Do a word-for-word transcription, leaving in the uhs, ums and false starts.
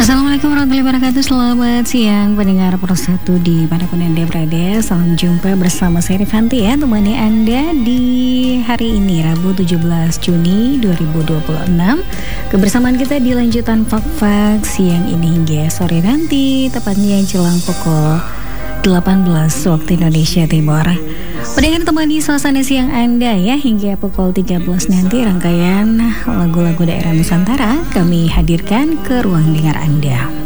Assalamualaikum warahmatullahi wabarakatuh. Selamat siang pendengar Persatu di manapun Anda berada. Salam jumpa bersama saya Rifanti ya, temani Anda di hari ini Rabu tujuh belas Juni dua ribu dua puluh enam. Kebersamaan kita di lanjutan Fak-Fak siang ini hingga sore nanti, tepatnya jelang pukul delapan belas waktu Indonesia Timur. Pendengar temani suasana siang Anda ya, hingga pukul tiga belas nanti rangkaian lagu-lagu daerah Nusantara kami hadirkan ke ruang dengar Anda.